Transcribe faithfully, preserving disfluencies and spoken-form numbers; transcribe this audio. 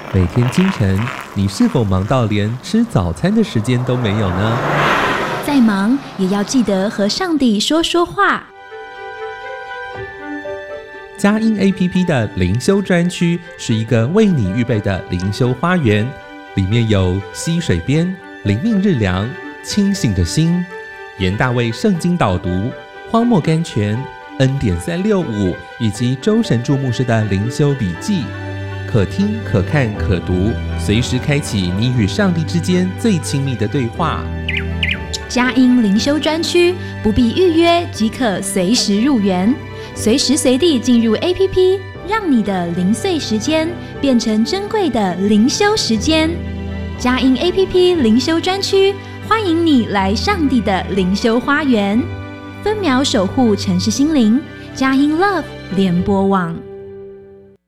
每天清晨，你是否忙到连吃早餐的时间都没有呢？ 再忙也要记得和上帝说说话。 佳音 A P P 的灵修专区是一个为你预备的灵修花园，里面有溪水边、灵命日粮、清醒的心、严大卫圣经导读、荒漠甘泉、恩典三六五以及周神助牧师的灵修笔记。可听可看可读，随时开启你与上帝之间最亲密的对话。 佳音灵修专区不必预约即可随时入园，随时随地进入 A P P， 让你的零碎时间变成珍贵的灵修时间。佳音 A P P 灵修专区欢迎你来上帝的灵修花园，分秒守护城市心灵。佳音 Love 联播网。